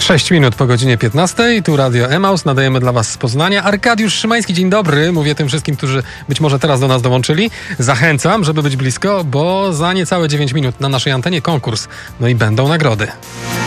6 minut po godzinie 15. Tu Radio Emaus. Nadajemy dla Was z Poznania. Arkadiusz Szymański, dzień dobry. Mówię tym wszystkim, którzy być może teraz do nas dołączyli. Zachęcam, żeby być blisko, bo za niecałe 9 minut na naszej antenie konkurs. No i będą nagrody.